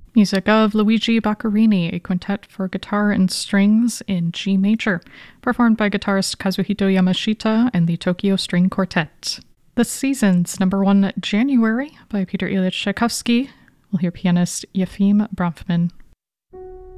Music of Luigi Boccherini, a quintet for guitar and strings in G major, performed by guitarist Kazuhito Yamashita and the Tokyo String Quartet. The Seasons, number 1, January, by Peter Ilyich Tchaikovsky. We'll hear pianist Yefim Bronfman.